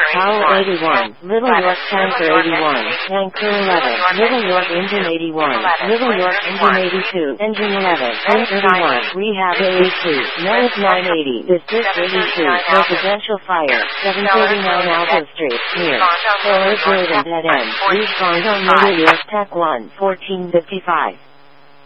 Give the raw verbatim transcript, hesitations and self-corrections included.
Powell eighty-one, Little York Tanker eighty-one, Tanker eleven, Little York Engine eighty-one, Little York Engine eighty-two, Engine eleven, N thirty-one, Rehab eighty-two, Medic nine eighty, District eighty-two, Residential Fire, seven thirty-nine Alto Street, near Taylor Road and Dead End, Respond on Little York Tech one, fourteen fifty-five.